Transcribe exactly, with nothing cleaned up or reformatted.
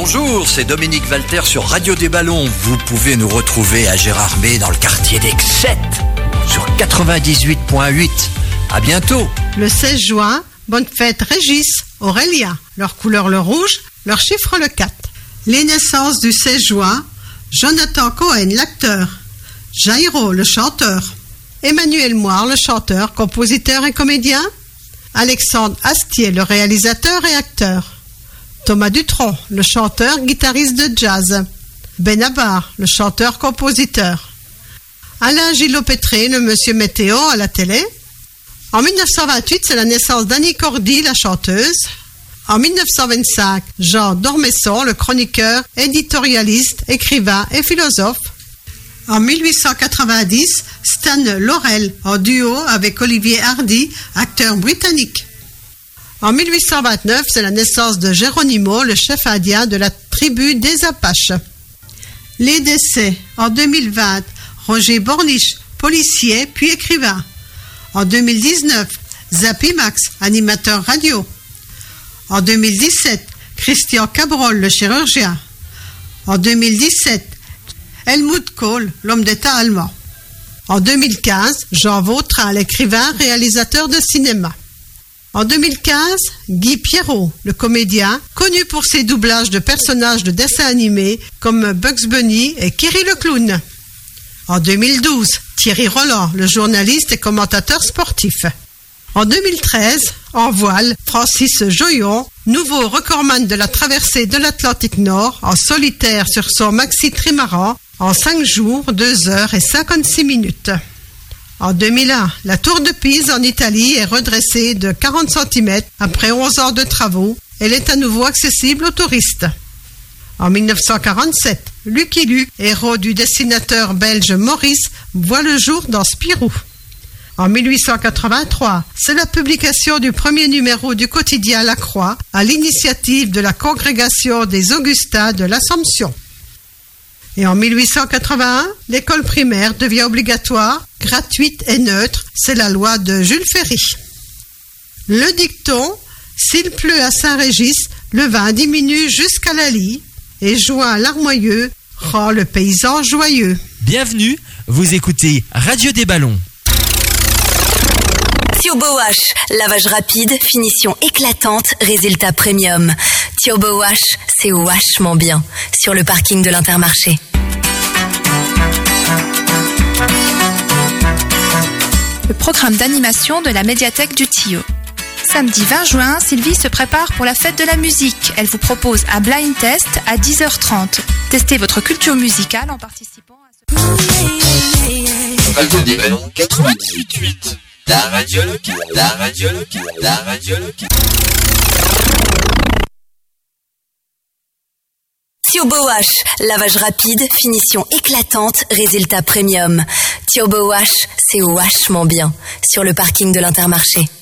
Bonjour, c'est Dominique Valter sur Radio des Ballons. Vous pouvez nous retrouver à Gérardmer dans le quartier d'Excette sur quatre-vingt-dix-huit point huit. À bientôt. Le seize juin, bonne fête Régis, Aurélia. Leur couleur le rouge, leur chiffre le quatre. Les naissances du seize juin, Jonathan Cohen, l'acteur. Jairo, le chanteur. Emmanuel Moire, le chanteur, compositeur et comédien. Alexandre Astier, le réalisateur et acteur. Thomas Dutronc, le chanteur, guitariste de jazz. Benabar, le chanteur-compositeur. Alain Gillot-Pétré, le monsieur météo à la télé. En mille neuf cent vingt-huit, c'est la naissance d'Annie Cordy, la chanteuse. En mille neuf cent vingt-cinq, Jean Dormesson, le chroniqueur, éditorialiste, écrivain et philosophe. En mille huit cent quatre-vingt-dix, Stan Laurel, en duo avec Olivier Hardy, acteur britannique. En mille huit cent vingt-neuf, c'est la naissance de Geronimo, le chef indien de la tribu des Apaches. Les décès. En deux mille vingt, Roger Borniche, policier puis écrivain. En deux mille dix-neuf, Zappy Max, animateur radio. En deux mille dix-sept, Christian Cabrol, le chirurgien. En deux mille dix-sept, Helmut Kohl, l'homme d'État allemand. En deux mille quinze, Jean Vautrin, l'écrivain, réalisateur de cinéma. En deux mille quinze, Guy Pierrot, le comédien, connu pour ses doublages de personnages de dessins animés comme Bugs Bunny et Kiri le clown. En deux mille douze, Thierry Roland, le journaliste et commentateur sportif. En deux mille treize, en voile, Francis Joyon, nouveau recordman de la traversée de l'Atlantique Nord, en solitaire sur son maxi trimaran, en cinq jours, deux heures et cinquante-six minutes. En deux mille un, la tour de Pise en Italie est redressée de quarante centimètres après onze ans de travaux. Elle est à nouveau accessible aux touristes. En mille neuf cent quarante-sept, Lucky Luke, héros du dessinateur belge Maurice, voit le jour dans Spirou. En mille huit cent quatre-vingt-trois, c'est la publication du premier numéro du quotidien La Croix à l'initiative de la congrégation des Augustins de l'Assomption. Et en mille huit cent quatre-vingt-un, l'école primaire devient obligatoire, gratuite et neutre. C'est la loi de Jules Ferry. Le dicton, s'il pleut à Saint-Régis, le vin diminue jusqu'à la lie, et joint larmoyeux rend le paysan joyeux. Bienvenue, vous écoutez Radio des Ballons. Turbo Wash, lavage rapide, finition éclatante, résultat premium. Turbo Wash, c'est vachement bien. Sur le parking de l'Intermarché. Le programme d'animation de la médiathèque du Tillot. Samedi vingt juin, Sylvie se prépare pour la fête de la musique. Elle vous propose un blind test à dix heures trente. Testez votre culture musicale en participant à ce... Radio des Ballons quatre-vingt-dix-huit point huit. La radio locale, la radio locale, la radio locale. Turbo Wash, lavage rapide, finition éclatante, résultat premium. Turbo Wash, c'est vachement bien. Sur le parking de l'Intermarché.